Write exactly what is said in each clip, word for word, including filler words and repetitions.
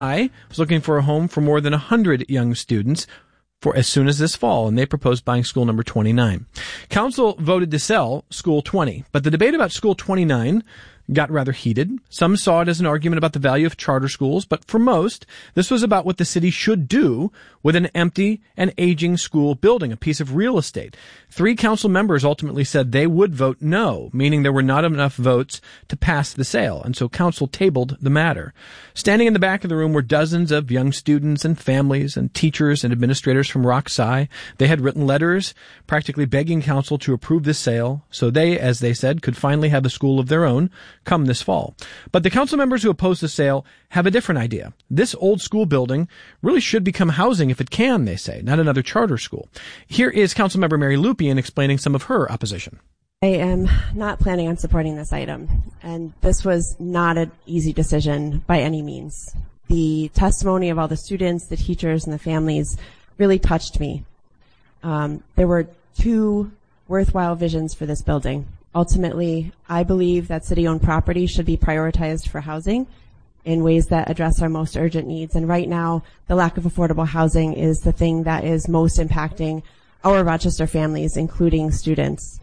I was looking for a home for more than one hundred young students for as soon as this fall, and they proposed buying school number twenty-nine. Council voted to sell school twenty, but the debate about school twenty-nine got rather heated. Some saw it as an argument about the value of charter schools, but for most, this was about what the city should do with an empty and aging school building, a piece of real estate. Three council members ultimately said they would vote no, meaning there were not enough votes to pass the sale, and so council tabled the matter. Standing in the back of the room were dozens of young students and families and teachers and administrators from Rock-Si. They had written letters practically begging council to approve this sale so they, as they said, could finally have a school of their own come this fall. But the council members who oppose the sale have a different idea. This old school building really should become housing if it can, they say, not another charter school. Here is Councilmember Mary Lupien explaining some of her opposition. I am not planning on supporting this item, and this was not an easy decision by any means. The testimony of all the students, the teachers, and the families really touched me. Um, there were two worthwhile visions for this building. Ultimately, I believe that city-owned property should be prioritized for housing in ways that address our most urgent needs. And right now, the lack of affordable housing is the thing that is most impacting our Rochester families, including students.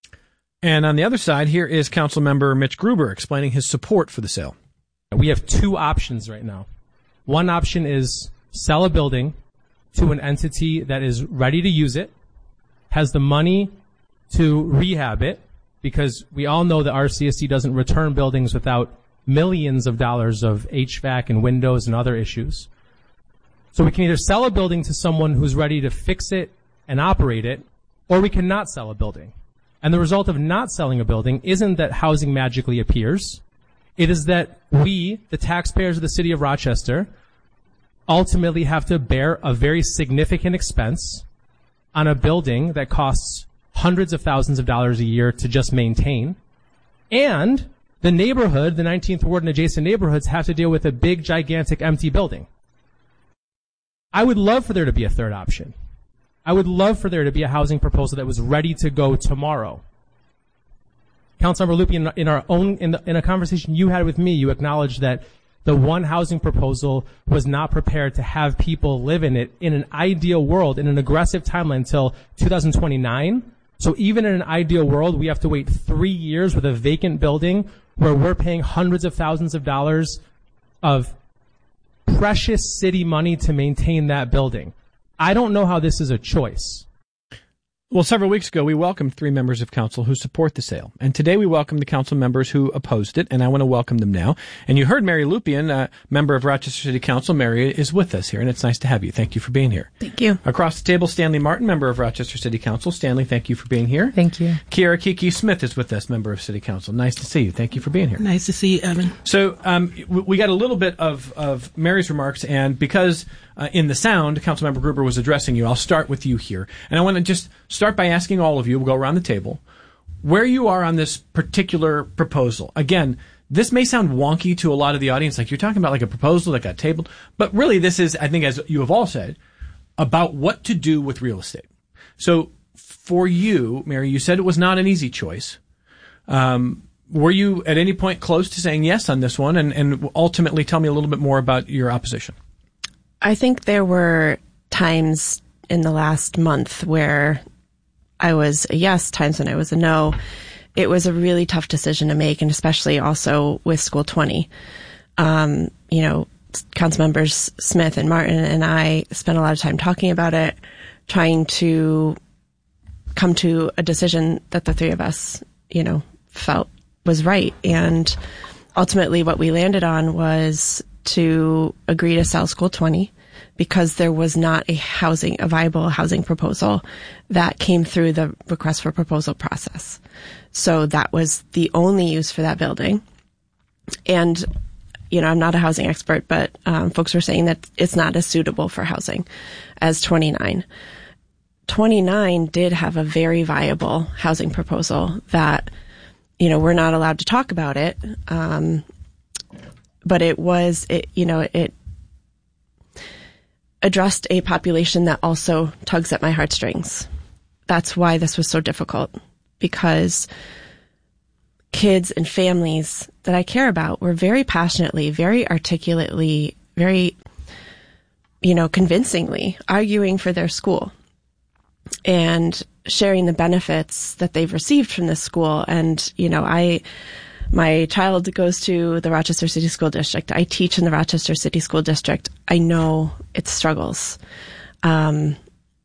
And on the other side, here is Councilmember Mitch Gruber explaining his support for the sale. We have two options right now. One option is sell a building to an entity that is ready to use it, has the money to rehab it, because we all know that R C S C doesn't return buildings without millions of dollars of H V A C and windows and other issues. So we can either sell a building to someone who's ready to fix it and operate it, or we cannot sell a building. And the result of not selling a building isn't that housing magically appears. It is that we, the taxpayers of the city of Rochester, ultimately have to bear a very significant expense on a building that costs hundreds of thousands of dollars a year to just maintain. And the neighborhood, the nineteenth Ward and adjacent neighborhoods, have to deal with a big, gigantic, empty building. I would love for there to be a third option. I would love for there to be a housing proposal that was ready to go tomorrow. Councilmember Lupien, in our own, in, the, in a conversation you had with me, you acknowledged that the one housing proposal was not prepared to have people live in it in an ideal world, in an aggressive timeline until two thousand twenty-nine. So even in an ideal world, we have to wait three years with a vacant building where we're paying hundreds of thousands of dollars of precious city money to maintain that building. I don't know how this is a choice. Well, several weeks ago, we welcomed three members of council who support the sale. And today we welcome the council members who opposed it, and I want to welcome them now. And you heard Mary Lupien, a member of Rochester City Council. Mary is with us here, and it's nice to have you. Thank you for being here. Thank you. Across the table, Stanley Martin, member of Rochester City Council. Stanley, thank you for being here. Thank you. Kiara Kiki Smith is with us, member of City Council. Nice to see you. Thank you for being here. Nice to see you, Evan. So um, we got a little bit of, of Mary's remarks, and because uh, in the sound, Councilmember Gruber was addressing you, I'll start with you here. And I want to just start by asking all of you, we'll go around the table, where you are on this particular proposal. Again, this may sound wonky to a lot of the audience, like you're talking about like a proposal that got tabled, but really this is, I think, as you have all said, about what to do with real estate. So for you, Mary, you said it was not an easy choice. Um, were you at any point close to saying yes on this one? And, and ultimately tell me a little bit more about your opposition. I think there were times in the last month where I was a yes, times when I was a no. It was a really tough decision to make, and especially also with School twenty. Um, you know, council members Smith and Martin and I spent a lot of time talking about it, trying to come to a decision that the three of us, you know, felt was right. And ultimately what we landed on was to agree to sell School twenty because there was not a housing, a viable housing proposal that came through the request for proposal process. So that was the only use for that building. And, you know, I'm not a housing expert, but um, folks were saying that it's not as suitable for housing as twenty-nine. twenty-nine did have a very viable housing proposal that, you know, we're not allowed to talk about it. Um, but it was, it, you know, it addressed a population that also tugs at my heartstrings. That's why this was so difficult, because kids and families that I care about were very passionately, very articulately very, you know, convincingly arguing for their school and sharing the benefits that they've received from this school. And, you know, I, my child goes to the Rochester City School District. I teach in the Rochester City School District. I know its struggles. Um,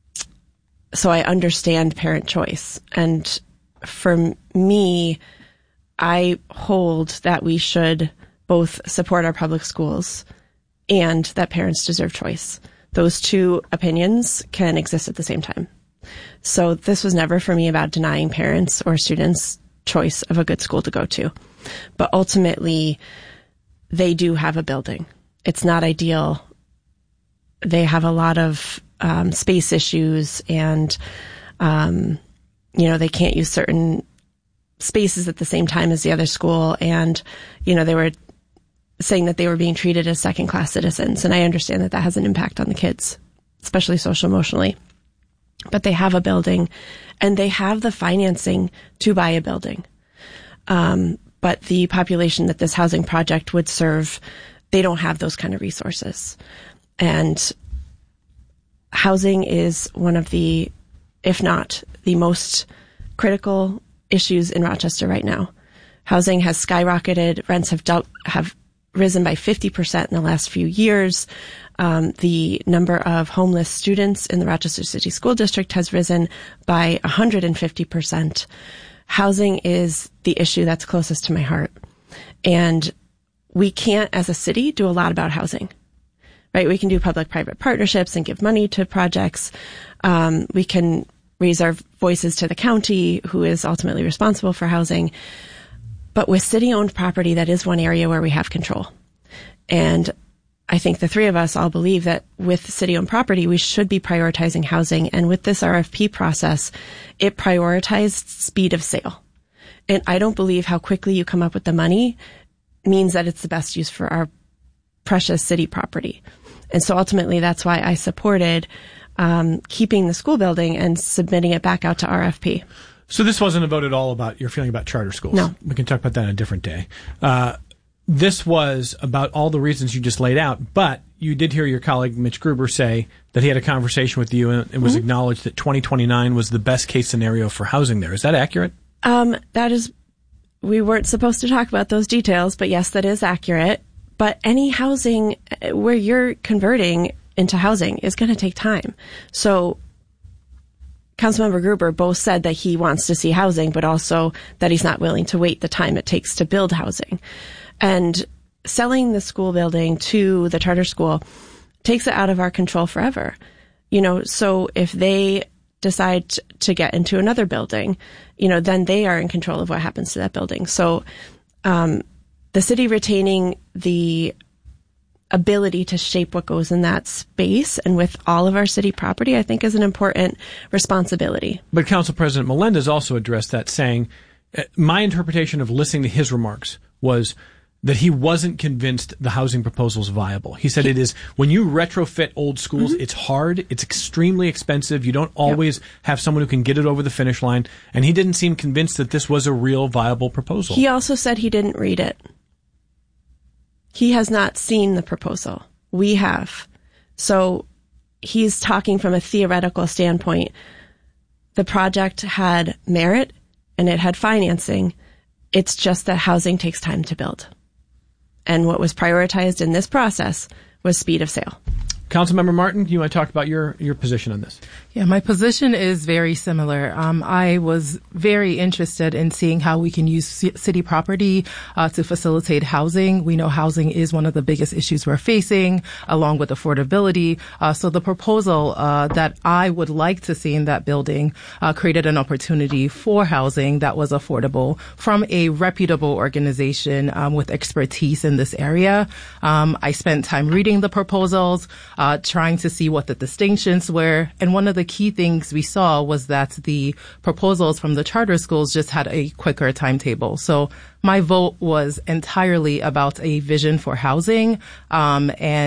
so I understand parent choice. And for me, I hold that we should both support our public schools and that parents deserve choice. Those two opinions can exist at the same time. So this was never for me about denying parents or students choice of a good school to go to. But ultimately, they do have a building. It's not ideal. They have a lot of um, space issues and, um, you know, they can't use certain spaces at the same time as the other school. And, you know, they were saying that they were being treated as second-class citizens. And I understand that that has an impact on the kids, especially social-emotionally. But they have a building, and they have the financing to buy a building. Um, but the population that this housing project would serve, they don't have those kind of resources. And housing is one of the, if not the most critical issues in Rochester right now. Housing has skyrocketed. Rents have dou- have risen by fifty percent in the last few years. Um, the number of homeless students in the Rochester City School District has risen by one hundred fifty percent. Housing is the issue that's closest to my heart. And we can't, as a city, do a lot about housing, right? We can do public-private partnerships and give money to projects. Um, we can raise our voices to the county, who is ultimately responsible for housing. But with city-owned property, that is one area where we have control. And I think the three of us all believe that with city-owned property, we should be prioritizing housing. And with this R F P process, it prioritized speed of sale. And I don't believe how quickly you come up with the money means that it's the best use for our precious city property. And so ultimately, that's why I supported um, keeping the school building and submitting it back out to R F P. So this wasn't a vote at all about your feeling about charter schools. No. We can talk about that on a different day. Uh, This was about all the reasons you just laid out, but you did hear your colleague Mitch Gruber say that he had a conversation with you and it was mm-hmm. acknowledged that twenty twenty-nine was the best case scenario for housing there. Is that accurate? Um, that is, we weren't supposed to talk about those details, but yes, that is accurate. But any housing where you're converting into housing is going to take time. So Councilmember Gruber both said that he wants to see housing, but also that he's not willing to wait the time it takes to build housing. And selling the school building to the charter school takes it out of our control forever. You know, so if they decide to get into another building, you know, then they are in control of what happens to that building. So um, the city retaining the ability to shape what goes in that space and with all of our city property, I think is an important responsibility. But Council President Melendez also addressed that, saying, my interpretation of listening to his remarks was that he wasn't convinced the housing proposal is viable. He said it is, when you retrofit old schools, mm-hmm. it's hard, it's extremely expensive, you don't always yep. have someone who can get it over the finish line, and he didn't seem convinced that this was a real viable proposal. He also said he didn't read it. He has not seen the proposal. We have. So he's talking from a theoretical standpoint. The project had merit and it had financing. It's just that housing takes time to build. And what was prioritized in this process was speed of sale. Councilmember Martin, you want to talk about your, your position on this? Yeah, my position is very similar. Um, I was very interested in seeing how we can use c- city property uh, to facilitate housing. We know housing is one of the biggest issues we're facing, along with affordability. Uh, so the proposal uh, that I would like to see in that building uh, created an opportunity for housing that was affordable from a reputable organization um, with expertise in this area. Um, I spent time reading the proposals, uh, trying to see what the distinctions were, and one of the The key things we saw was that the proposals from the charter schools just had a quicker timetable. So my vote was entirely about a vision for housing, um, and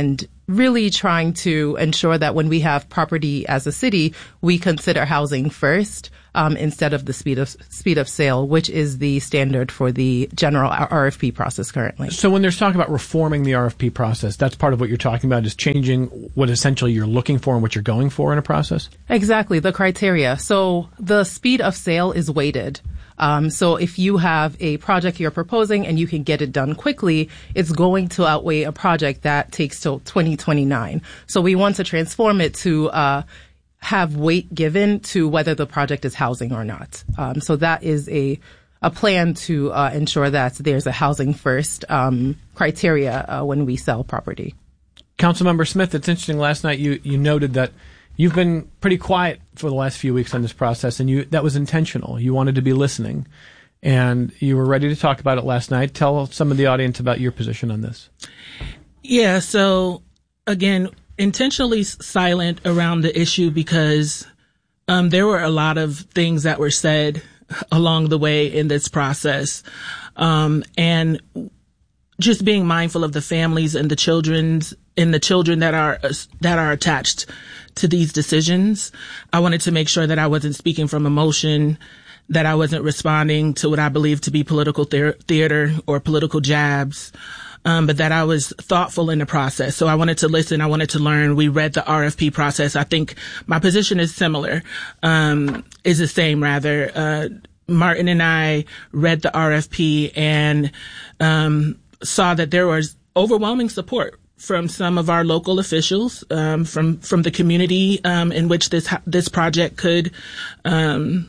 really trying to ensure that when we have property as a city, we consider housing first, um, instead of the speed of speed of sale, which is the standard for the general R F P process currently. So when there's talk about reforming the R F P process, that's part of what you're talking about, is changing what essentially you're looking for and what you're going for in a process? Exactly, the criteria. So the speed of sale is weighted. Um, so if you have a project you're proposing and you can get it done quickly, it's going to outweigh a project that takes till twenty twenty-nine. So we want to transform it to uh, have weight given to whether the project is housing or not. Um, so that is a a plan to uh, ensure that there's a housing first um, criteria uh, when we sell property. Councilmember Smith, it's interesting. Last night you, you noted that you've been pretty quiet for the last few weeks on this process, and you that was intentional. You wanted to be listening, and you were ready to talk about it last night. Tell some of the audience about your position on this. Yeah, so again, intentionally silent around the issue because um, there were a lot of things that were said along the way in this process, um, and just being mindful of the families and the children's and the children that are that are attached to these decisions. I wanted to make sure that I wasn't speaking from emotion, that I wasn't responding to what I believe to be political the- theater or political jabs, um, but that I was thoughtful in the process. So I wanted to listen. I wanted to learn. We read the R F P process. I think my position is similar, um, is the same rather. Uh, Martin and I read the R F P and um, saw that there was overwhelming support from some of our local officials, um, from from the community um, in which this this project could um,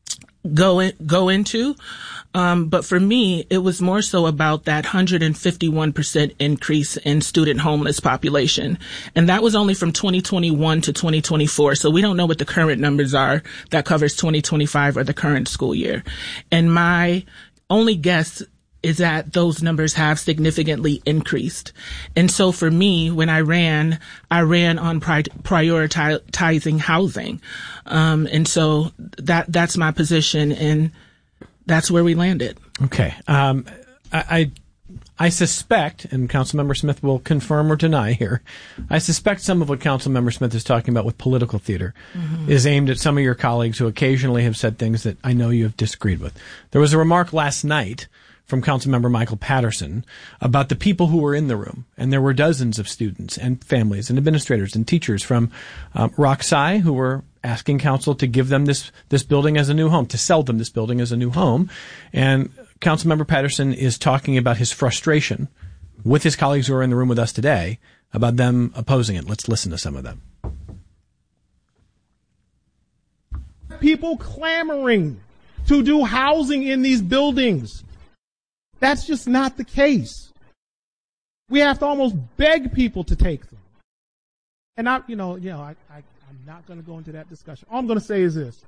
go in, go into. Um, but for me, it was more so about that one hundred fifty-one percent increase in student homeless population. And that was only from twenty twenty-one to twenty twenty-four. So we don't know what the current numbers are that covers twenty twenty-five or the current school year. And my only guess is that those numbers have significantly increased. And so for me, when I ran, I ran on pri- prioritizing housing. Um, and so that that's my position, and that's where we landed. Okay. Um, I, I I suspect, and Councilmember Smith will confirm or deny here, I suspect some of what Councilmember Smith is talking about with political theater mm-hmm. is aimed at some of your colleagues who occasionally have said things that I know you have disagreed with. There was a remark last night from Councilmember Michael Patterson about the people who were in the room. And there were dozens of students and families and administrators and teachers from um, Rock-Si who were asking council to give them this, this building as a new home, to sell them this building as a new home. And Councilmember Patterson is talking about his frustration with his colleagues who are in the room with us today about them opposing it. Let's listen to some of them. People clamoring to do housing in these buildings. That's just not the case. We have to almost beg people to take them. And I, you know, you know, I, I, I'm not going to go into that discussion. All I'm going to say is this.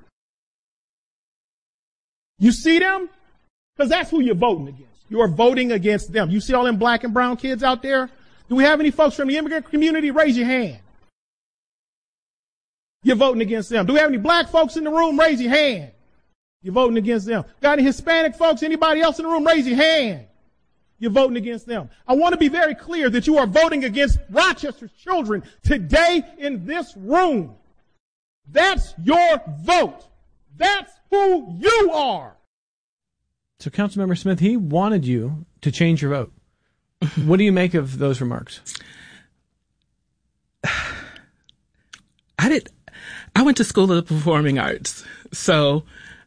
You see them? Because that's who you're voting against. You are voting against them. You see all them black and brown kids out there? Do we have any folks from the immigrant community? Raise your hand. You're voting against them. Do we have any black folks in the room? Raise your hand. You're voting against them. Got any Hispanic folks? Anybody else in the room? Raise your hand. You're voting against them. I want to be very clear that you are voting against Rochester's children today in this room. That's your vote. That's who you are. So, Councilmember Smith, he wanted you to change your vote. What do you make of those remarks? I did. I went to School of the Performing Arts, so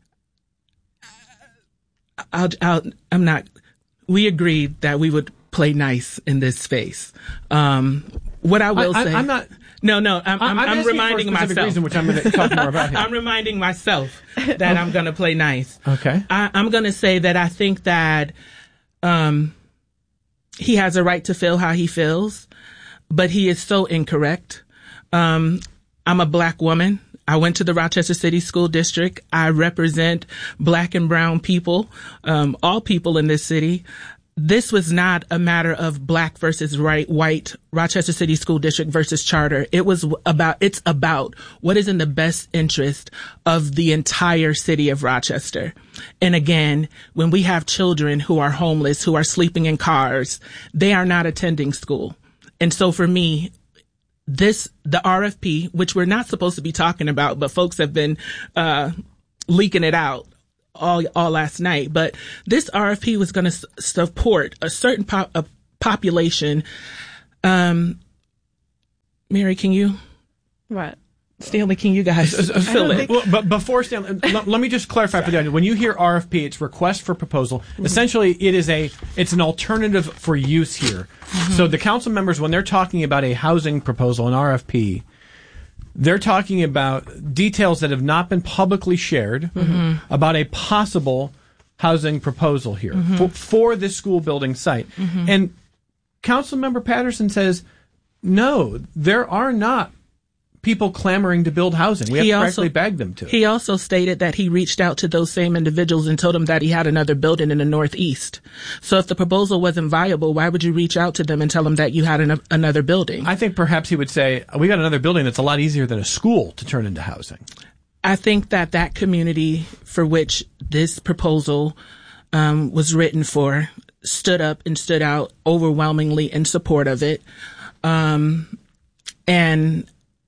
I'll, I'll, I'm not. We agreed that we would play nice in this space. Um, what I will I, say, I, I'm not. No, no, I'm, I'm, I'm, I'm reminding for a myself. Reason, which I'm going to talk more about here. I'm reminding myself that I'm going to play nice. Okay. I, I'm going to say that I think that um, he has a right to feel how he feels, but he is so incorrect. Um, I'm a black woman. I went to the Rochester City School District. I represent black and brown people, um, all people in this city. This was not a matter of black versus right, white, Rochester City School District versus charter. It was about, it's about what is in the best interest of the entire city of Rochester. And again, when we have children who are homeless, who are sleeping in cars, they are not attending school. And so for me, this, the R F P, which we're not supposed to be talking about, but folks have been, uh, leaking it out all, all last night. But this R F P was going to s- support a certain po- a population. Um, Mary, can you? What? Stanley, can you guys fill it? Well, but before Stanley, let, let me just clarify for the audience. When you hear R F P, it's request for proposal. Mm-hmm. Essentially, it is a it's an alternative for use here. Mm-hmm. So the council members, when they're talking about a housing proposal, an R F P, they're talking about details that have not been publicly shared mm-hmm. about a possible housing proposal here mm-hmm. for, for this school building site. Mm-hmm. And Councilmember Patterson says, no, there are not people clamoring to build housing. We have he to also, correctly beg them to. He also stated that he reached out to those same individuals and told them that he had another building in the Northeast. So if the proposal wasn't viable, why would you reach out to them and tell them that you had an, another building? I think perhaps he would say, we got another building that's a lot easier than a school to turn into housing. I think that that community for which this proposal um, was written for stood up and stood out overwhelmingly in support of it. Um, and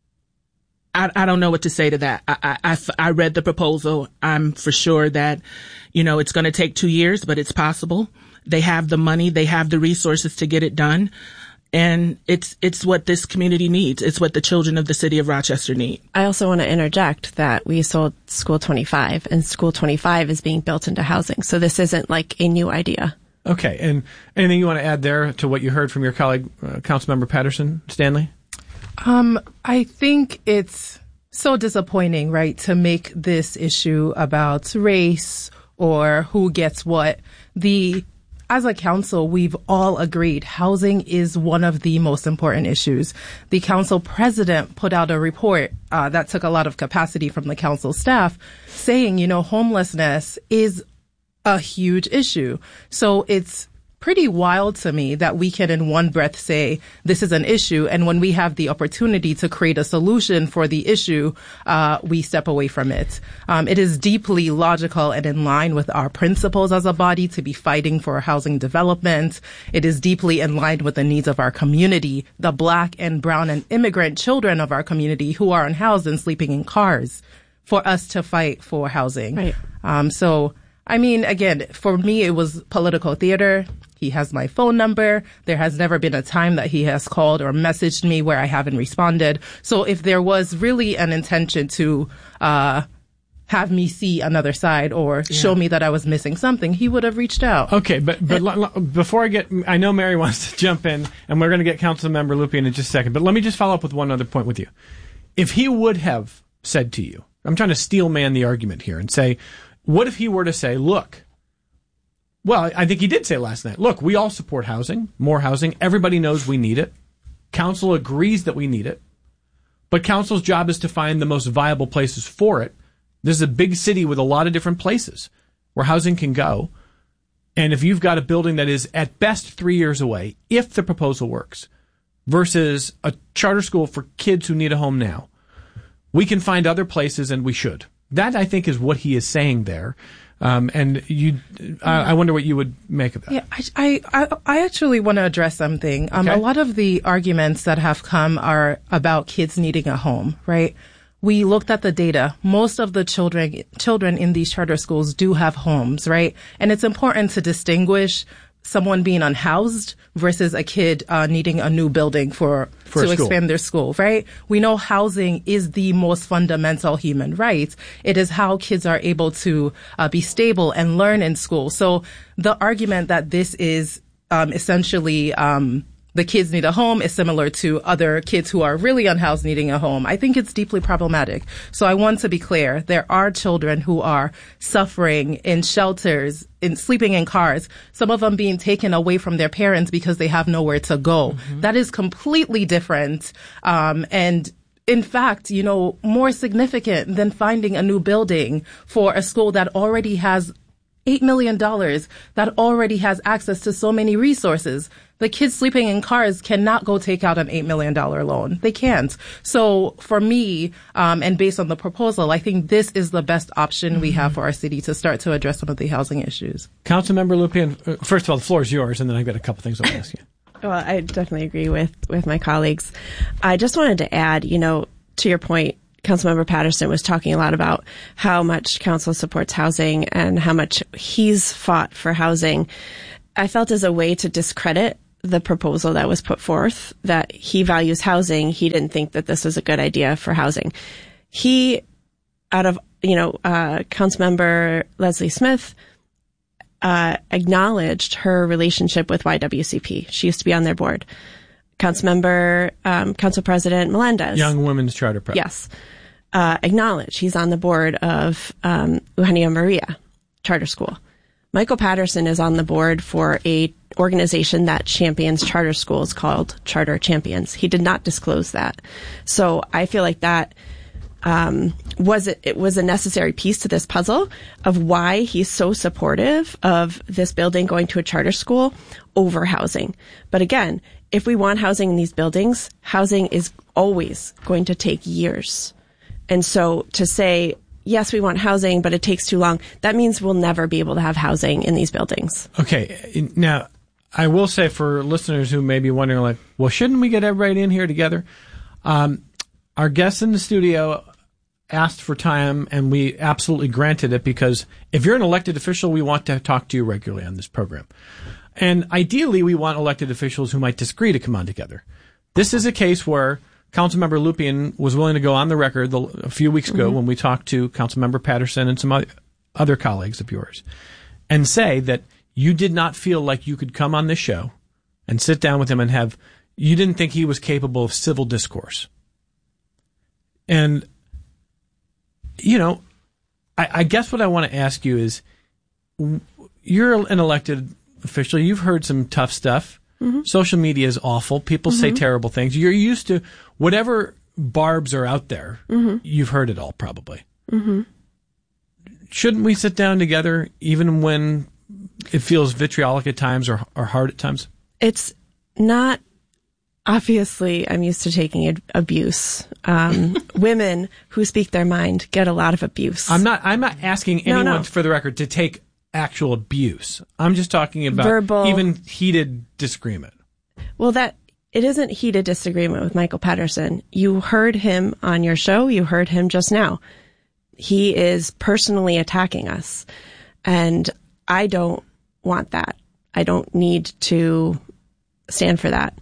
I, I don't know what to say to that. I, I, I read the proposal. I'm for sure that, you know, it's going to take two years, but it's possible. They have the money. They have the resources to get it done. And it's, it's what this community needs. It's what the children of the city of Rochester need. I also want to interject that we sold School twenty-five, and School twenty-five is being built into housing. So this isn't like a new idea. Okay. And anything you want to add there to what you heard from your colleague, uh, Councilmember Patterson, Stanley? Um, I think it's so disappointing, right, to make this issue about race or who gets what. The As a council, we've all agreed housing is one of the most important issues. The council president put out a report uh, that took a lot of capacity from the council staff saying, you know, homelessness is a huge issue. So it's pretty wild to me that we can in one breath say this is an issue, and when we have the opportunity to create a solution for the issue, uh, we step away from it. Um, it is deeply logical and in line with our principles as a body to be fighting for housing development. It is deeply in line with the needs of our community, the Black and brown and immigrant children of our community who are unhoused and sleeping in cars, for us to fight for housing. Right. Um, so, I mean, again, for me, it was political theater. He has my phone number. There has never been a time that he has called or messaged me where I haven't responded. So if there was really an intention to uh have me see another side or yeah. show me that I was missing something, he would have reached out. Okay, but but l- l- before I get, I know Mary wants to jump in, and we're going to get Councilmember Lupian in just a second, but let me just follow up with one other point with you. If he would have said to you, I'm trying to steel man the argument here and say, what if he were to say, look, well, I think he did say last night, look, we all support housing, more housing. Everybody knows we need it. Council agrees that we need it. But council's job is to find the most viable places for it. This is a big city with a lot of different places where housing can go. And if you've got a building that is at best three years away, if the proposal works, versus a charter school for kids who need a home now, we can find other places, and we should. That, I think, is what he is saying there. Um, and you, I, I wonder what you would make of that. Yeah, I, I, I actually want to address something. Um, okay. A lot of the arguments that have come are about kids needing a home, right? We looked at the data. Most of the children, children in these charter schools do have homes, right? And it's important to distinguish someone being unhoused versus a kid uh, needing a new building for, for to expand their school, right? We know housing is the most fundamental human right. It is how kids are able to uh, be stable and learn in school. So the argument that this is um, essentially um, the kids need a home is similar to other kids who are really unhoused needing a home. I think it's deeply problematic. So I want to be clear. There are children who are suffering in shelters, in sleeping in cars, some of them being taken away from their parents because they have nowhere to go. Mm-hmm. That is completely different. Um, and in fact, you know, more significant than finding a new building for a school that already has eight million dollars, that already has access to so many resources. The kids sleeping in cars cannot go take out an eight million dollars loan. They can't. So for me, um, and based on the proposal, I think this is the best option mm-hmm. we have for our city to start to address some of the housing issues. Councilmember Lupian, first of all, the floor is yours, and then I've got a couple things I want to ask you. Well, I definitely agree with, with my colleagues. I just wanted to add, you know, to your point, Councilmember Patterson was talking a lot about how much council supports housing and how much he's fought for housing. I felt as a way to discredit the proposal that was put forth, that he values housing. He didn't think that this was a good idea for housing. He, out of, you know, uh, Councilmember Leslie Smith, Uh, acknowledged her relationship with Y W C P. She used to be on their board. Councilmember, um, Council President Melendez. Young Women's Charter President. Yes. Uh, acknowledged. He's on the board of um, Eugenia Maria Charter School. Michael Patterson is on the board for a organization that champions charter schools called Charter Champions. He did not disclose that. So I feel like that Um, was it, it was a necessary piece to this puzzle of why he's so supportive of this building going to a charter school over housing. But again, if we want housing in these buildings, housing is always going to take years. And so to say, yes, we want housing, but it takes too long, that means we'll never be able to have housing in these buildings. Okay. Now, I will say for listeners who may be wondering, like, well, shouldn't we get everybody in here together? Um, our guests in the studio asked for time, and we absolutely granted it, because if you're an elected official, we want to talk to you regularly on this program. And ideally, we want elected officials who might disagree to come on together. This is a case where Councilmember Lupien was willing to go on the record the, a few weeks ago mm-hmm. when we talked to Councilmember Patterson and some other, other colleagues of yours and say that you did not feel like you could come on this show and sit down with him and have, you didn't think he was capable of civil discourse. And you know, I, I guess what I want to ask you is, you're an elected official. You've heard some tough stuff. Mm-hmm. Social media is awful. People mm-hmm. say terrible things. You're used to whatever barbs are out there. Mm-hmm. You've heard it all, probably. Mm-hmm. Shouldn't we sit down together, even when it feels vitriolic at times or, or hard at times? It's not. Obviously, I'm used to taking ad- abuse. Um, women who speak their mind get a lot of abuse. I'm not. I'm not asking anyone, no, no. for the record, to take actual abuse. I'm just talking about verbal, even heated disagreement. Well, that it isn't heated disagreement with Michael Patterson. You heard him on your show. You heard him just now. He is personally attacking us, and I don't want that. I don't need to stand for that.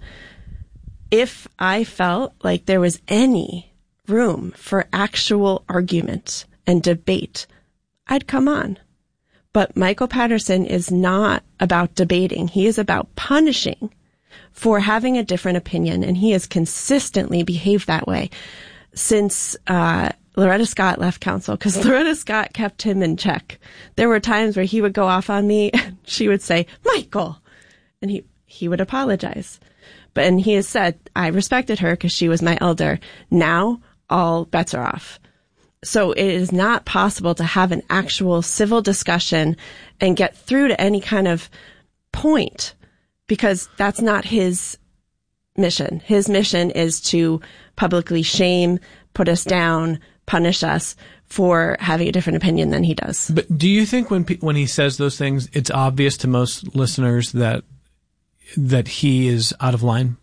If I felt like there was any room for actual argument and debate, I'd come on. But Michael Patterson is not about debating. He is about punishing for having a different opinion, and he has consistently behaved that way since uh Loretta Scott left council, because Loretta Scott kept him in check. There were times where he would go off on me, and she would say, Michael, and he, he would apologize. But, and he has said, I respected her because she was my elder. Now all bets are off. So it is not possible to have an actual civil discussion and get through to any kind of point, because that's not his mission. His mission is to publicly shame, put us down, punish us for having a different opinion than he does. But do you think when pe- when he says those things, it's obvious to most listeners that that he is out of line?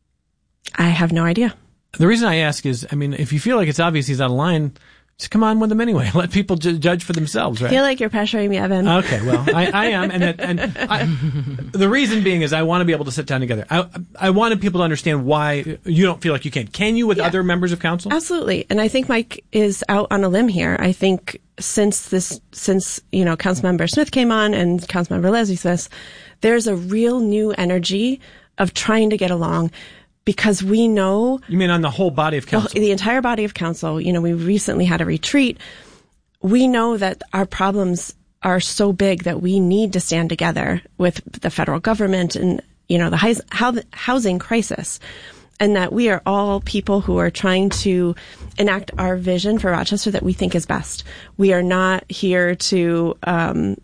I have no idea. The reason I ask is, I mean, if you feel like it's obvious he's out of line, just come on with him anyway. Let people ju- judge for themselves, right? I feel like you're pressuring me, Evan. Okay, well, I, I am, and that, and I, the reason being is I want to be able to sit down together. I I wanted people to understand why you don't feel like you can. Can you with yeah, other members of council? Absolutely, and I think Mike is out on a limb here. I think since this, since you know, Councilmember Smith came on and Councilmember Leslie Smith, there's a real new energy of trying to get along. Because we know... You mean on the whole body of council? The, the entire body of council. You know, we recently had a retreat. We know that our problems are so big that we need to stand together with the federal government and, you know, the, high, how the housing crisis. And that we are all people who are trying to enact our vision for Rochester that we think is best. We are not here to... Um,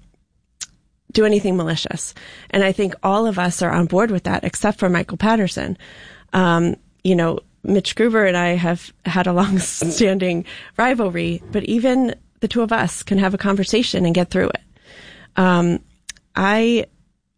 do anything malicious. And I think all of us are on board with that, except for Michael Patterson. Um, you know, Mitch Gruber and I have had a long-standing rivalry, but even the two of us can have a conversation and get through it. Um, I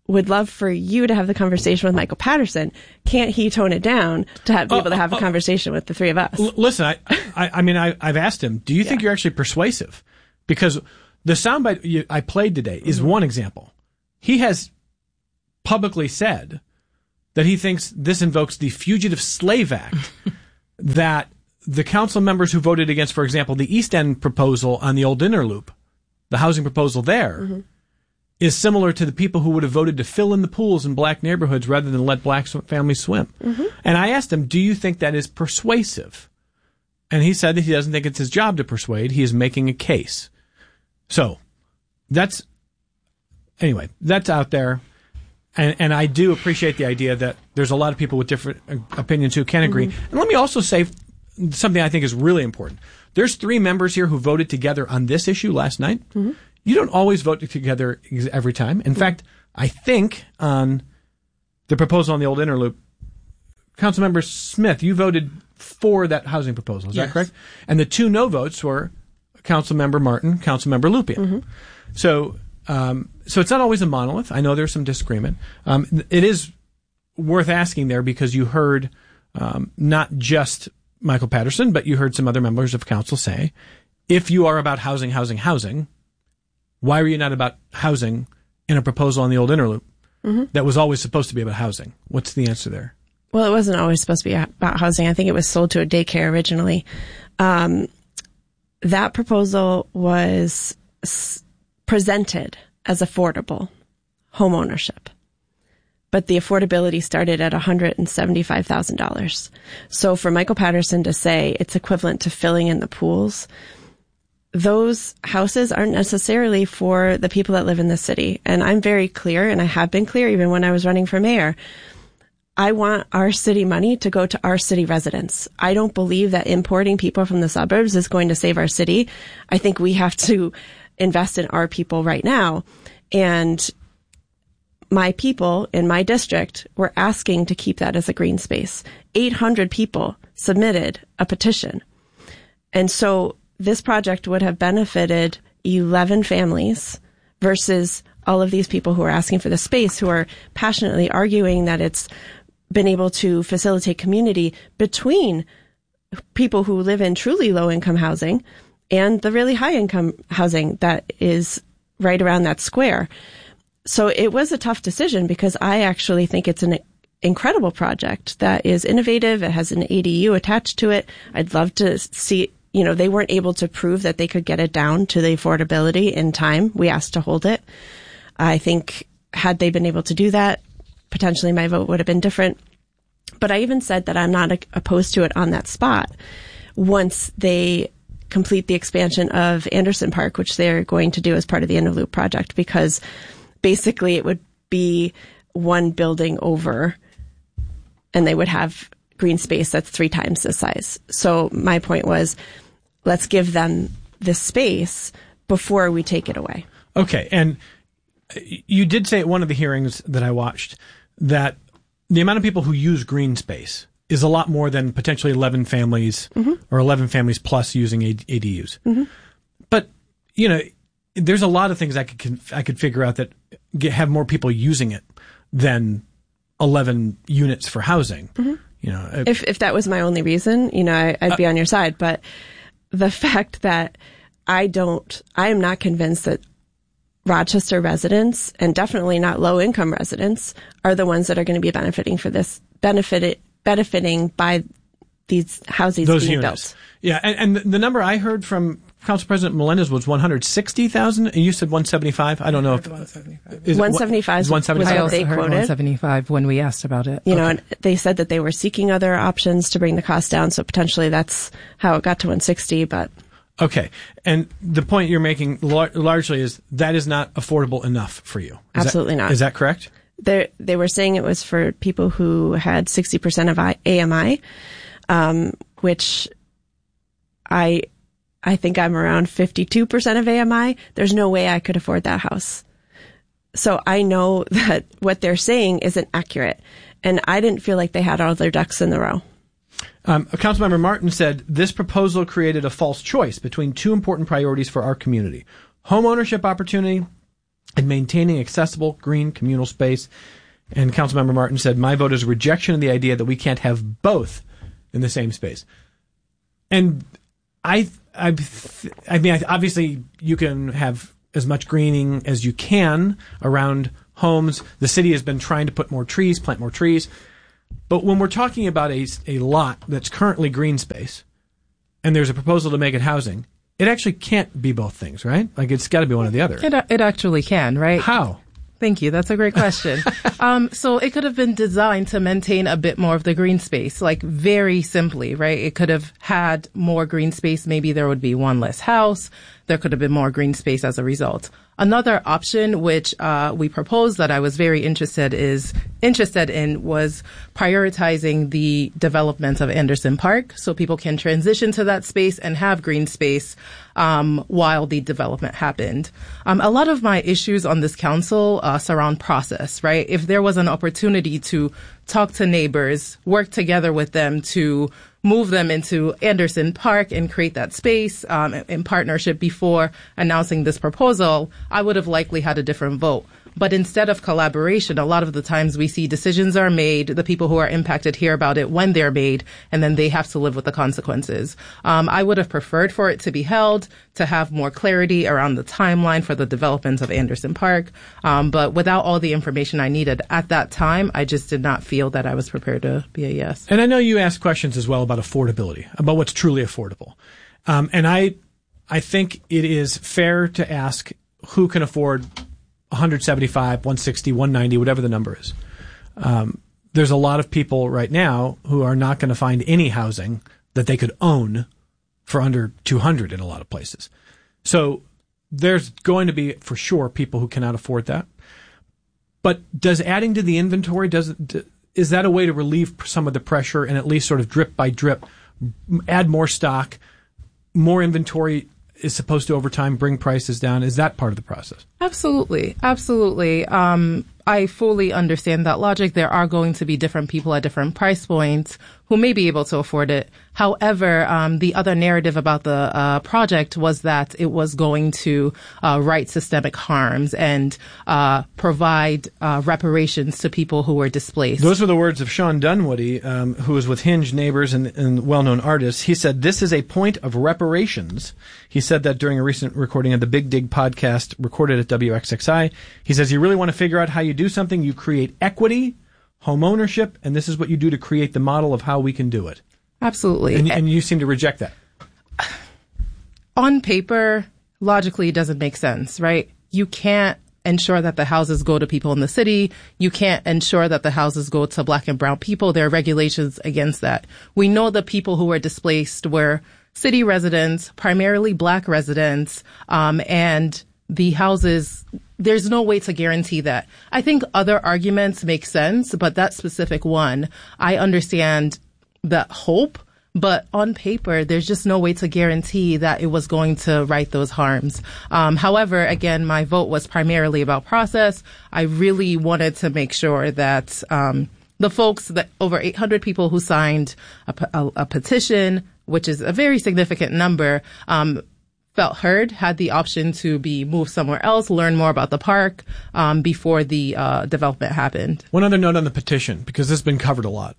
would love for you to have the conversation with Michael Patterson. Can't he tone it down to have, be able to have a conversation with the three of us? L- listen, I, I, I mean, I, I've asked him, do you think Yeah. you're actually persuasive? Because the soundbite you, I played today is Mm-hmm. one example. He has publicly said that he thinks this invokes the Fugitive Slave Act, that the council members who voted against, for example, the East End proposal on the Old Inner Loop, the housing proposal there, Mm-hmm. is similar to the people who would have voted to fill in the pools in black neighborhoods rather than let black sw- families swim. Mm-hmm. And I asked him, do you think that is persuasive? And he said that he doesn't think it's his job to persuade. He is making a case. So that's, anyway, that's out there. And, and I do appreciate the idea that there's a lot of people with different uh, opinions who can agree. Mm-hmm. And let me also say something I think is really important. There's three members here who voted together on this issue last night. Mm-hmm. You don't always vote together ex- every time. In fact, I think on the proposal on the Old Inner Loop, Councilmember Smith, you voted for that housing proposal. Is Yes. that correct? And the two no votes were Councilmember Martin, Councilmember Lupien. Mm-hmm. So, um, so it's not always a monolith. I know there's some disagreement. Um, it is worth asking there because you heard um, not just Michael Patterson, but you heard some other members of council say, if you are about housing, housing, housing, why were you not about housing in a proposal on the Old Inner Loop mm-hmm. that was always supposed to be about housing? What's the answer there? Well, it wasn't always supposed to be about housing. I think it was sold to a daycare originally. Um, that proposal was s- presented as affordable home ownership, but the affordability started at one hundred seventy-five thousand dollars. So for Michael Patterson to say it's equivalent to filling in the pools, those houses aren't necessarily for the people that live in the city. And I'm very clear, and I have been clear even when I was running for mayor. I want our city money to go to our city residents. I don't believe that importing people from the suburbs is going to save our city. I think we have to invest in our people right now. And my people in my district were asking to keep that as a green space. eight hundred people submitted a petition. And so this project would have benefited eleven families versus all of these people who are asking for the space, who are passionately arguing that it's been able to facilitate community between people who live in truly low income housing and the really high income housing that is right around that square. So it was a tough decision because I actually think it's an incredible project that is innovative. It has an A D U attached to it. I'd love to see, you know, they weren't able to prove that they could get it down to the affordability in time. We asked to hold it. I think had they been able to do that, potentially my vote would have been different. But I even said that I'm not a- opposed to it on that spot once they complete the expansion of Anderson Park, which they're going to do as part of the Inner Loop project, because basically it would be one building over and they would have green space that's three times the size. So my point was, let's give them this space before we take it away. Okay. And you did say at one of the hearings that I watched that the amount of people who use green space is a lot more than potentially eleven families mm-hmm. or eleven families plus using A D Us. Mm-hmm. But, you know, there's a lot of things I could I could figure out that get, have more people using it than eleven units for housing. Mm-hmm. You know, if if that was my only reason, you know, I, I'd uh, be on your side. But the fact that I don't, I am not convinced that Rochester residents, and definitely not low income residents, are the ones that are going to be benefiting for this, benefited, benefiting by these houses Those being units. built. Yeah. And, and the number I heard from Council President Melendez was one hundred sixty thousand, and you said one seventy-five. I don't know if one seventy-five. Is one seventy-five is one seventy-five. was I what also they heard quoted. one seventy-five when we asked about it. You Okay. know, and they said that they were seeking other options to bring the cost down. So potentially that's how it got to one sixty. But okay. And the point you're making lar- largely is that is not affordable enough for you. Is Absolutely that, not. Is that correct? they they were saying it was for people who had sixty percent of A M I, um, which I I think I'm around fifty-two percent of A M I. There's no way I could afford that house. So I know that what they're saying isn't accurate. And I didn't feel like they had all their ducks in the row. Um, Councilmember Martin said, this proposal created a false choice between two important priorities for our community. Home ownership opportunity and maintaining accessible green communal space. And Councilmember Martin said, my vote is a rejection of the idea that we can't have both in the same space. And I, I, I mean, obviously you can have as much greening as you can around homes. The city has been trying to put more trees, plant more trees. But when we're talking about a, a lot that's currently green space, and there's a proposal to make it housing, it actually can't be both things, right? Like, it's got to be one or the other. It, it actually can, right? How? Thank you. That's a great question. um, so it could have been designed to maintain a bit more of the green space, like very simply, right? It could have had more green space. Maybe there would be one less house. There could have been more green space as a result. Another option, which uh, we proposed that I was very interested is interested in, was prioritizing the development of Anderson Park, so people can transition to that space and have green space um, while the development happened. Um, a lot of my issues on this council uh, surround process, right? If there was an opportunity to talk to neighbors, work together with them to move them into Anderson Park and create that space um, in partnership before announcing this proposal, I would have likely had a different vote. But instead of collaboration, a lot of the times we see decisions are made, the people who are impacted hear about it when they're made, and then they have to live with the consequences. Um, I would have preferred for it to be held, to have more clarity around the timeline for the development of Anderson Park. Um, but without all the information I needed at that time, I just did not feel that I was prepared to be a yes. And I know you asked questions as well about affordability, about what's truly affordable. Um, and I, I think it is fair to ask who can afford one seventy-five, one sixty, one ninety, whatever the number is. Um, there's a lot of people right now who are not going to find any housing that they could own for under two hundred in a lot of places. So there's going to be, for sure, people who cannot afford that. But does adding to the inventory, does is that a way to relieve some of the pressure and at least sort of drip by drip, add more stock, more inventory is supposed to over time bring prices down? Is that part of the process? Absolutely. Absolutely. Um, I fully understand that logic. There are going to be different people at different price points who may be able to afford it. However, um, the other narrative about the uh, project was that it was going to uh, right systemic harms and uh, provide uh, reparations to people who were displaced. Those were the words of Sean Dunwoody, um, who was with Hinge Neighbors and, and well-known artists. He said, this is a point of reparations. He said that during a recent recording of the Big Dig podcast recorded at W X X I. He says, you really want to figure out how you do something, you create equity, home ownership, and this is what you do to create the model of how we can do it. Absolutely. And, and you seem to reject that. On paper, logically, it doesn't make sense, right? You can't ensure that the houses go to people in the city. You can't ensure that the houses go to black and brown people. There are regulations against that. We know the people who were displaced were city residents, primarily black residents, um, and the houses, there's no way to guarantee that. I think other arguments make sense, but that specific one, I understand the hope, but on paper, there's just no way to guarantee that it was going to right those harms. Um, however, again, my vote was primarily about process. I really wanted to make sure that um, the folks, that over eight hundred people who signed a, a, a petition, which is a very significant number, um, felt heard, had the option to be moved somewhere else, learn more about the park um, before the uh, development happened. One other note on the petition, because this has been covered a lot.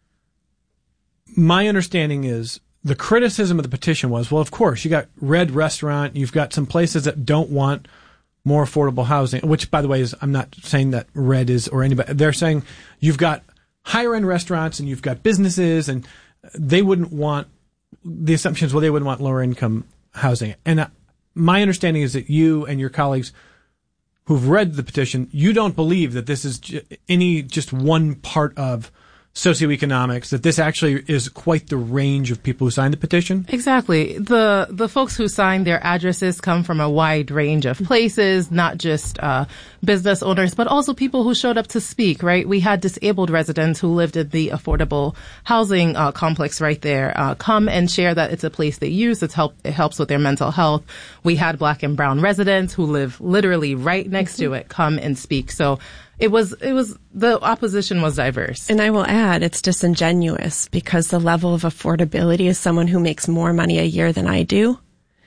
My understanding is the criticism of the petition was, well, of course, you got Red Restaurant, you've got some places that don't want more affordable housing, which, by the way, is, I'm not saying that Red is or anybody. They're saying you've got higher end restaurants and you've got businesses, and they wouldn't want, the assumption is, well, they wouldn't want lower income housing. And uh, my understanding is that you and your colleagues who've read the petition, you don't believe that this is j- any just one part of socioeconomics, that this actually is quite the range of people who signed the petition? Exactly. The the folks who signed, their addresses come from a wide range of places, not just uh business owners, but also people who showed up to speak, right? We had disabled residents who lived in the affordable housing uh, complex right there uh, come and share that it's a place they use. It's help, it helps with their mental health. We had black and brown residents who live literally right next mm-hmm. to it come and speak. So It was, it was, the opposition was diverse. And I will add, it's disingenuous because the level of affordability is someone who makes more money a year than I do.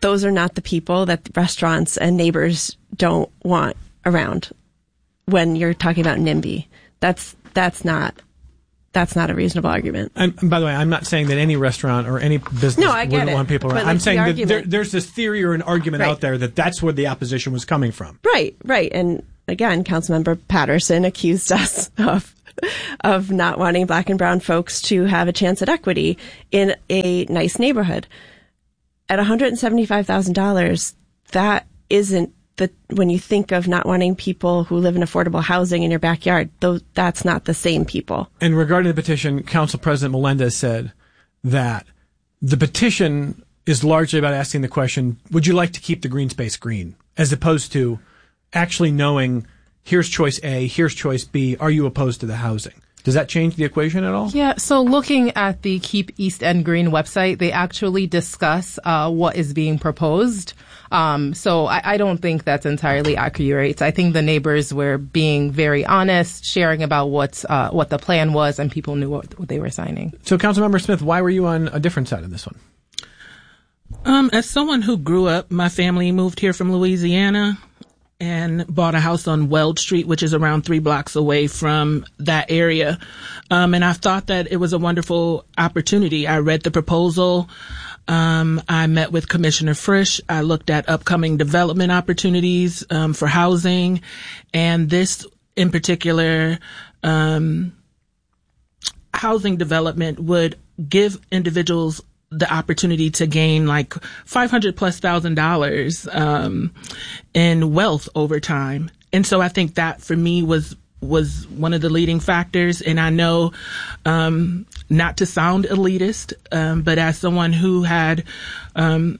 those are not the people that restaurants and neighbors don't want around when you're talking about NIMBY. That's, that's not, that's not a reasonable argument. And, and by the way, I'm not saying that any restaurant or any business no, I get wouldn't it. want people around. But, like, I'm saying the that argument, there, there's this theory or an argument right. out there that that's where the opposition was coming from. Right, right. And again, Councilmember Patterson accused us of of not wanting black and brown folks to have a chance at equity in a nice neighborhood. At one hundred seventy-five thousand dollars, that isn't the, when you think of not wanting people who live in affordable housing in your backyard, those, that's not the same people. And regarding the petition, Council President Melendez said that the petition is largely about asking the question, would you like to keep the green space green? As opposed to actually knowing, here's choice A, here's choice B, are you opposed to the housing? Does that change the equation at all? Yeah, so looking at the Keep East End Green website, they actually discuss uh, what is being proposed. Um, so I, I don't think that's entirely accurate. I think the neighbors were being very honest, sharing about what's, uh, what the plan was, and people knew what, what they were signing. So, Councilmember Smith, why were you on a different side of this one? Um, as someone who grew up, my family moved here from Louisiana and bought a house on Weld Street, which is around three blocks away from that area. Um, and I thought that it was a wonderful opportunity. I read the proposal. Um, I met with Commissioner Frisch. I looked at upcoming development opportunities, um, for housing. And this in particular, um, housing development would give individuals the opportunity to gain like five hundred plus thousand dollars, um, in wealth over time. And so I think that for me was, was one of the leading factors. And I know, um, not to sound elitist, um, but as someone who had, um,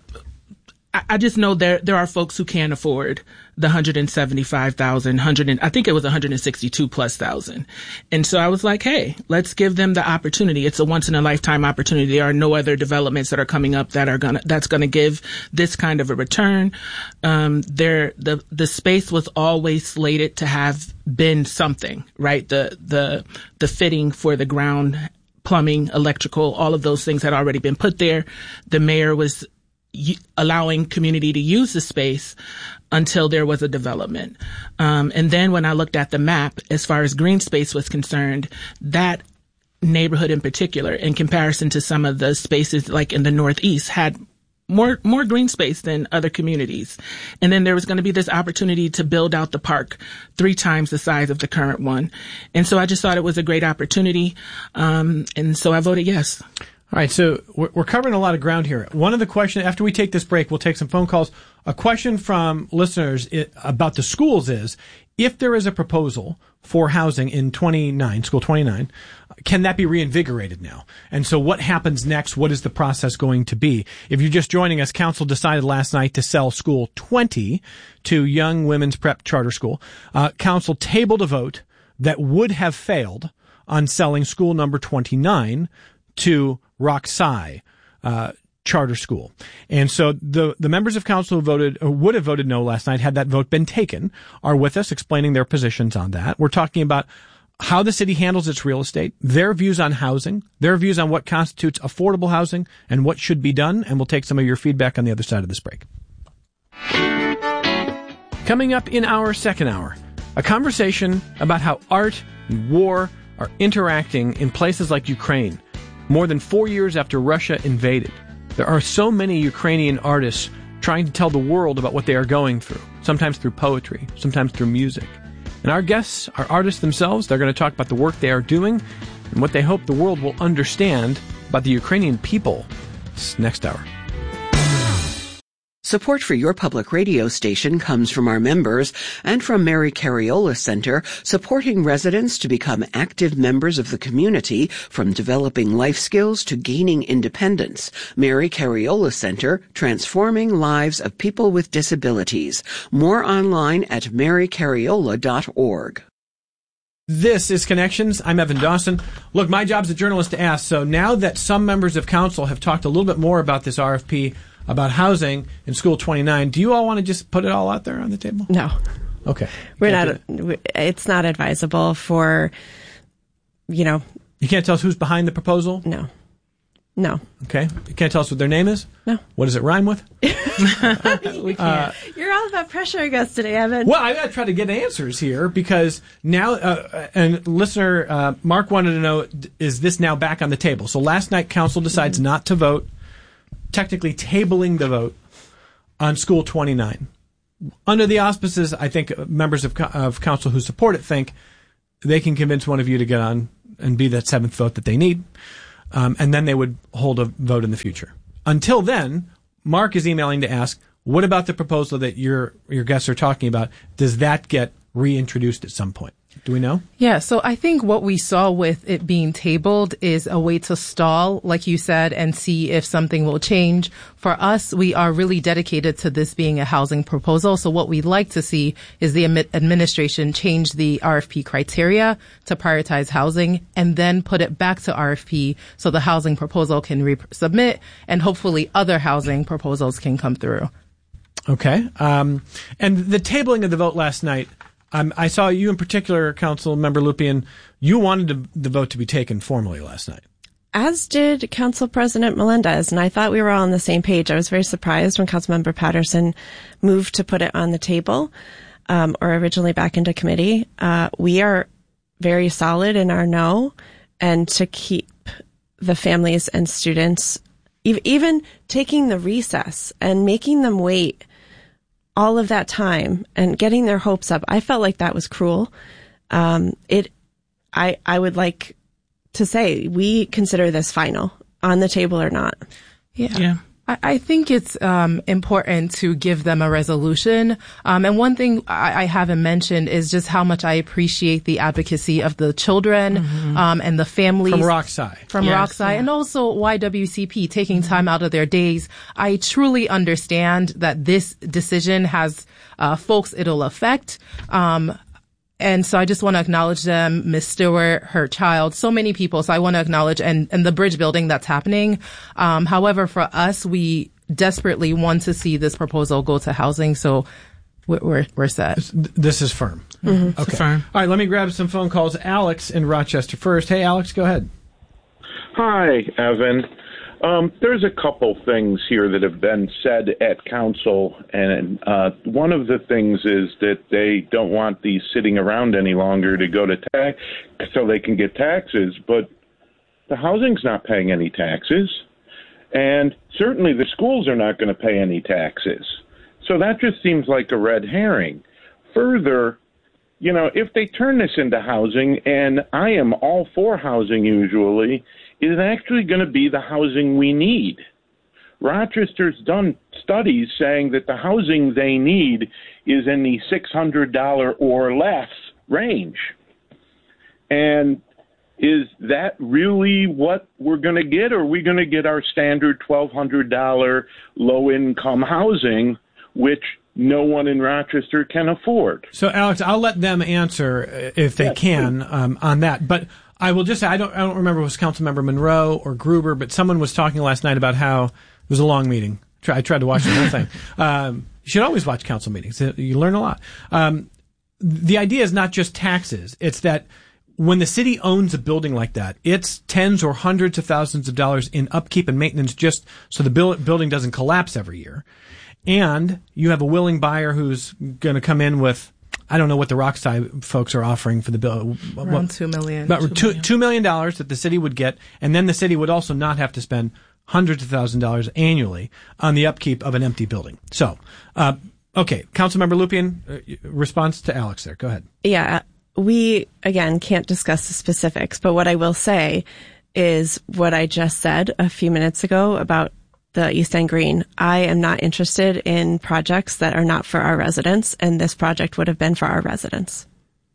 I, I just know there, there are folks who can't afford the one hundred seventy-five thousand, one hundred, I think it was one hundred sixty-two plus thousand. And so I was like, hey, let's give them the opportunity. It's a once in a lifetime opportunity. There are no other developments that are coming up that are gonna, that's gonna give this kind of a return. Um, there, the, the space was always slated to have been something, right? The, the, the fitting for the ground, plumbing, electrical, all of those things had already been put there. The mayor was y- allowing community to use the space until there was a development. Um, and then when I looked at the map, as far as green space was concerned, that neighborhood in particular, in comparison to some of the spaces like in the Northeast, had more, more green space than other communities. And then there was going to be this opportunity to build out the park three times the size of the current one. And so I just thought it was a great opportunity. Um, and so I voted yes. All right, so we're covering a lot of ground here. One of the questions, after we take this break, we'll take some phone calls. A question from listeners about the schools is, if there is a proposal for housing in twenty-nine, School twenty-nine, can that be reinvigorated now? And so what happens next? What is the process going to be? If you're just joining us, Council decided last night to sell School twenty to Young Women's Prep Charter School. Uh, Council tabled a vote that would have failed on selling School number twenty-nine to Rock Si, uh, charter school. And so the, the members of council who voted, or would have voted no last night had that vote been taken, are with us explaining their positions on that. We're talking about how the city handles its real estate, their views on housing, their views on what constitutes affordable housing and what should be done. And we'll take some of your feedback on the other side of this break. Coming up in our second hour, a conversation about how art and war are interacting in places like Ukraine. More than four years after Russia invaded, there are so many Ukrainian artists trying to tell the world about what they are going through, sometimes through poetry, sometimes through music. And our guests are artists themselves. They're going to talk about the work they are doing and what they hope the world will understand about the Ukrainian people. It's next hour. Support for your public radio station comes from our members and from Mary Cariola Center, supporting residents to become active members of the community, from developing life skills to gaining independence. Mary Cariola Center, transforming lives of people with disabilities. More online at mary cariola dot org. This is Connections. I'm Evan Dawson. Look, my job as a journalist to ask, so now that some members of council have talked a little bit more about this R F P, about housing in School twenty-nine, do you all want to just put it all out there on the table? No. Okay. We're Can't not, it's not advisable for, you know. You can't tell us who's behind the proposal? No. No. Okay. You can't tell us what their name is? No. What does it rhyme with? we can't. Uh, You're all about pressuring us today, Evan. Well, I got to try to get answers here because now, uh, and listener, uh, Mark wanted to know, is this now back on the table? So last night, council decides mm-hmm. not to vote, technically tabling the vote on School twenty-nine. Under the auspices, I think members of, of council who support it think they can convince one of you to get on and be that seventh vote that they need. Um, and then they would hold a vote in the future. Until then, Mark is emailing to ask, what about the proposal that your your guests are talking about? Does that get reintroduced at some point? Do we know? Yeah, so I think what we saw with it being tabled is a way to stall, like you said, and see if something will change. For us, we are really dedicated to this being a housing proposal. So what we'd like to see is the administration change the R F P criteria to prioritize housing and then put it back to R F P so the housing proposal can resubmit and hopefully other housing proposals can come through. Okay. Um, and the tabling of the vote last night, Um, I saw you in particular, Council Member Lupien, you wanted to, the vote to be taken formally last night. As did Council President Melendez, and I thought we were all on the same page. I was very surprised when Councilmember Patterson moved to put it on the table, um, or originally back into committee. Uh, we are very solid in our no, and to keep the families and students, even taking the recess and making them wait all of that time and getting their hopes up. I felt like that was cruel. Um, it, I, I would like to say we consider this final, on the table or not. Yeah. Yeah. I, I think it's um, important to give them a resolution. Um, and one thing I, I haven't mentioned is just how much I appreciate the advocacy of the children mm-hmm. um, and the families. From Roxy. From yes, Roxy. yeah. And also Y W C P taking time out of their days. I truly understand that this decision has uh, folks it'll affect. Um, And so I just want to acknowledge them, Miz Stewart, her child, so many people. So I want to acknowledge and, and the bridge building that's happening. Um, however, for us, we desperately want to see this proposal go to housing. So we're, we're, we're set. This is firm. Mm-hmm. Okay. Firm. All right. Let me grab some phone calls. Alex in Rochester first. Hey, Alex, go ahead. Hi, Evan. Um, there's a couple things here that have been said at council, and uh, one of the things is that they don't want these sitting around any longer to go to tax so they can get taxes, but the housing's not paying any taxes, and certainly the schools are not going to pay any taxes. So that just seems like a red herring. Further, you know, if they turn this into housing, and I am all for housing usually, it is actually going to be the housing we need. Rochester's done studies saying that the housing they need is in the six hundred dollars or less range. And is that really what we're going to get, or are we going to get our standard twelve hundred dollars low-income housing, which no one in Rochester can afford? So, Alex, I'll let them answer if they yes, can um, on that. But I will just say, I don't I don't remember if it was Councilmember Monroe or Gruber, but someone was talking last night about how it was a long meeting. I tried to watch the whole thing. Um, you should always watch council meetings. You learn a lot. Um, the idea is not just taxes. It's that when the city owns a building like that, it's tens or hundreds of thousands of dollars in upkeep and maintenance just so the build, building doesn't collapse every year. And you have a willing buyer who's going to come in with, I don't know what the Roxy folks are offering for the bill. Around what, two million. About two two, million. two million dollars that the city would get, and then the city would also not have to spend hundreds of thousand dollars annually on the upkeep of an empty building. So, uh, okay, Councilmember Lupien, uh, response to Alex there. Go ahead. Yeah, we, again, can't discuss the specifics, but what I will say is what I just said a few minutes ago about the East End Green. I am not interested in projects that are not for our residents, and this project would have been for our residents.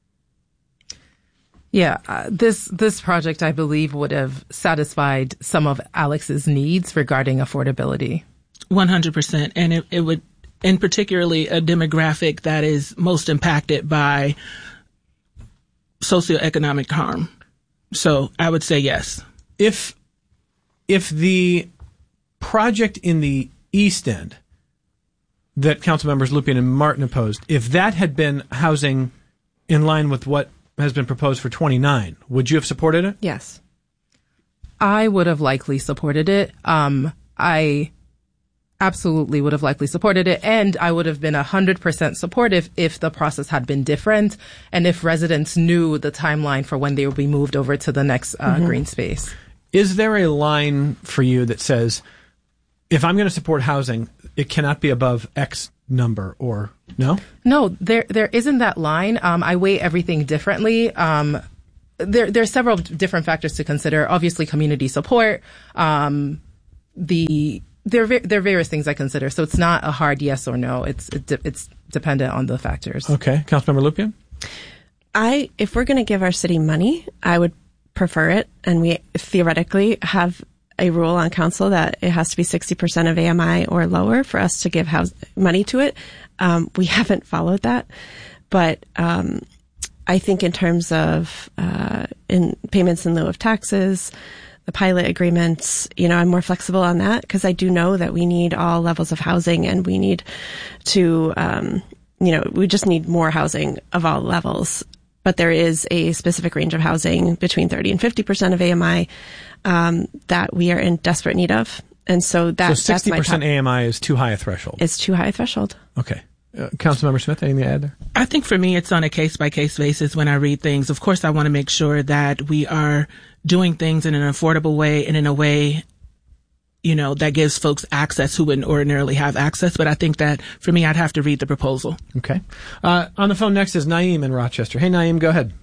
Yeah, uh, this this project, I believe, would have satisfied some of Alex's needs regarding affordability. one hundred percent. And it, it would, and particularly a demographic that is most impacted by socioeconomic harm. So I would say yes. If if the project in the East End that council members Lupien and Martin opposed, if that had been housing in line with what has been proposed for twenty-nine, would you have supported it? Yes. I would have likely supported it. Um, I absolutely would have likely supported it, and I would have been one hundred percent supportive if the process had been different and if residents knew the timeline for when they would be moved over to the next uh, mm-hmm. green space. Is there a line for you that says, if I'm going to support housing, it cannot be above X number, or no? No, there there isn't that line. Um, I weigh everything differently. Um, there there are several different factors to consider. Obviously, community support. Um, the there are, there are various things I consider. So it's not a hard yes or no. It's it de- it's dependent on the factors. Okay, Councilmember Lupien? I if we're going to give our city money, I would prefer it, and we theoretically have a rule on council that it has to be sixty percent of A M I or lower for us to give house money to it. Um, we haven't followed that, but um, I think in terms of uh, in payments in lieu of taxes, the pilot agreements, you know, I'm more flexible on that because I do know that we need all levels of housing, and we need to, um, you know, we just need more housing of all levels. But there is a specific range of housing between thirty and fifty percent of A M I um, that we are in desperate need of. And so that, so sixty percent that's my top, A M I is too high a threshold. It's too high a threshold. Okay. Uh, Councilmember Smith, anything to add there? I think for me, it's on a case-by-case basis when I read things. Of course, I want to make sure that we are doing things in an affordable way and in a way, you know, that gives folks access who wouldn't ordinarily have access. But I think that for me, I'd have to read the proposal. Okay. Uh, on the phone next is Naeem in Rochester. Hey, Naeem, go ahead.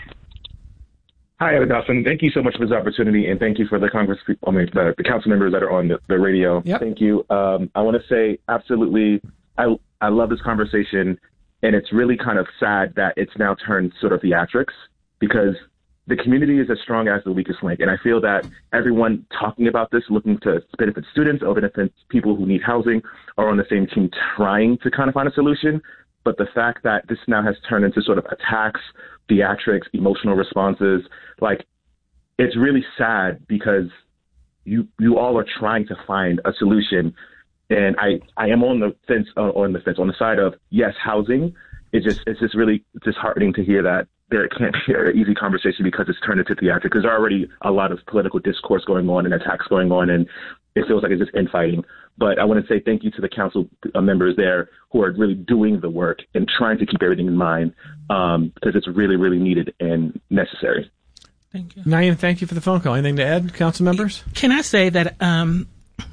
Hi, Evan Dawson. Thank you so much for this opportunity, and thank you for the Congress, I mean, the, the council members that are on the, the radio. Yep. Thank you. Um, I want to say absolutely, I, I love this conversation, and it's really kind of sad that it's now turned sort of theatrics, because the community is as strong as the weakest link. And I feel that everyone talking about this, looking to benefit students or benefit people who need housing, are on the same team trying to kind of find a solution. But the fact that this now has turned into sort of attacks, theatrics, emotional responses, like, it's really sad, because you you all are trying to find a solution. And I, I am on the fence, uh, on the fence, on the side of, yes, housing. It's just, it's just really disheartening to hear that there can't be an easy conversation because it's turned into theatrics. Because there are already a lot of political discourse going on and attacks going on, and it feels like it's just infighting. But I want to say thank you to the council members there who are really doing the work and trying to keep everything in mind, um, because it's really, really needed and necessary. Thank you. Naeem, thank you for the phone call. Anything to add, council members? Can I say that um,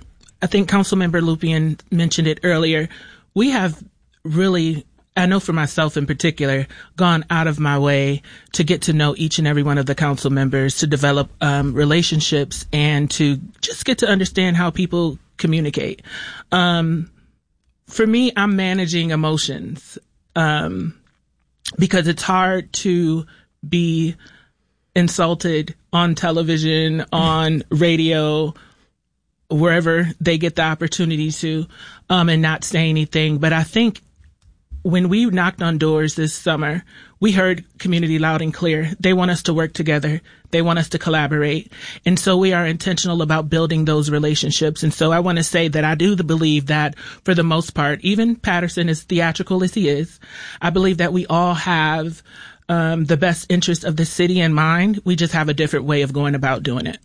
I think Councilmember Lupien mentioned it earlier. We have really, I know for myself in particular, gone out of my way to get to know each and every one of the council members, to develop um, relationships, and to just get to understand how people communicate. Um, for me, I'm managing emotions um, because it's hard to be insulted on television, on radio, wherever they get the opportunity to, um, and not say anything. But I think when we knocked on doors this summer, we heard community loud and clear. They want us to work together. They want us to collaborate. And so we are intentional about building those relationships. And so I want to say that I do believe that for the most part, even Patterson, as theatrical as he is, I believe that we all have um, the best interest of the city in mind. We just have a different way of going about doing it.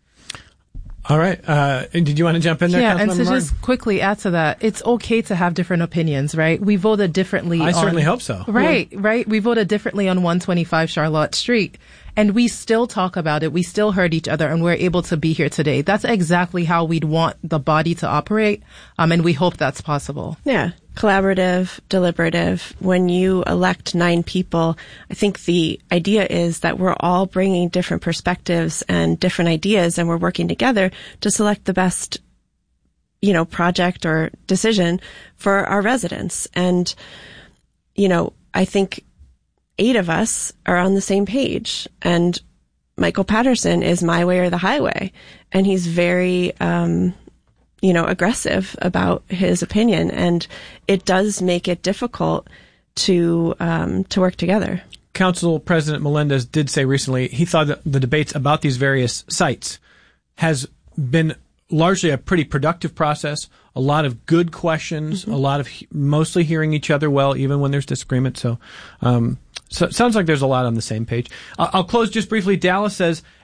All right. Uh, did you want to jump in there? Yeah, and to Martin? just quickly add to that, it's okay to have different opinions, right? We voted differently. I on, certainly hope so. Right, yeah. right. We voted differently on one twenty-five Charlotte Street, and we still talk about it. We still heard each other, and we're able to be here today. That's exactly how we'd want the body to operate, um, and we hope that's possible. Yeah. Collaborative, deliberative. When you elect nine people, I think the idea is that we're all bringing different perspectives and different ideas, and we're working together to select the best, you know, project or decision for our residents. And, you know, I think eight of us are on the same page, and Michael Patterson is my way or the highway, and he's very, um, you know, aggressive about his opinion, and it does make it difficult to um, to work together. Council President Melendez did say recently he thought that the debates about these various sites has been largely a pretty productive process. A lot of good questions, mm-hmm. a lot of he- mostly hearing each other well, even when there's disagreement. So, um, so it sounds like there's a lot on the same page. Uh, I'll close just briefly. Dallas says,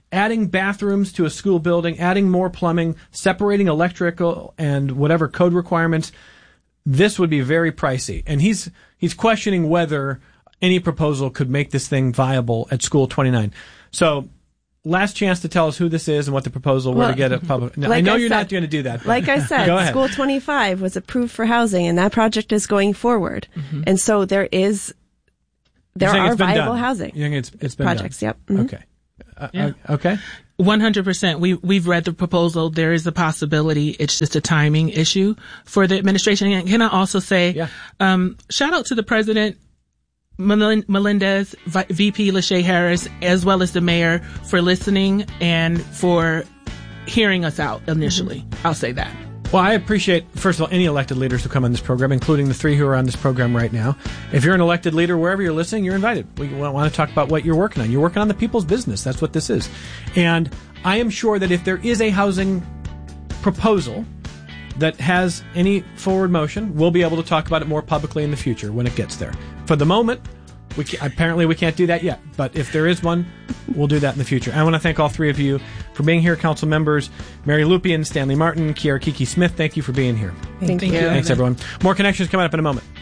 adding bathrooms to a school building, adding more plumbing, separating electrical and whatever code requirements, this would be very pricey. And he's he's questioning whether any proposal could make this thing viable at School twenty-nine. So, last chance to tell us who this is and what the proposal were well, to get it public. No, like I know I you're said, not going to do that. Like I said, Go ahead. School twenty-five was approved for housing, and that project is going forward. Mm-hmm. And so there is, there are viable done. housing You think it's, it's been projects. Done. Yep. Mm-hmm. Okay. Uh, Yeah. uh, okay. one hundred percent. We, we've read the proposal. There is a possibility. It's just a timing issue for the administration. And can I also say, Yeah. um, shout out to the president, Melin- Melendez, V P Lachey Harris, as well as the mayor for listening and for hearing us out initially. Mm-hmm. I'll say that. Well, I appreciate, first of all, any elected leaders who come on this program, including the three who are on this program right now. If you're an elected leader, wherever you're listening, you're invited. We want to talk about what you're working on. You're working on the people's business. That's what this is. And I am sure that if there is a housing proposal that has any forward motion, we'll be able to talk about it more publicly in the future when it gets there. For the moment, we can, apparently we can't do that yet. But if there is one, we'll do that in the future. I want to thank all three of you for being here, council members. Mary Lupian, Stanley Martin, Kiara Kiki Smith, thank you for being here. Thank, Thank you. you. Thanks, everyone. More Connections coming up in a moment.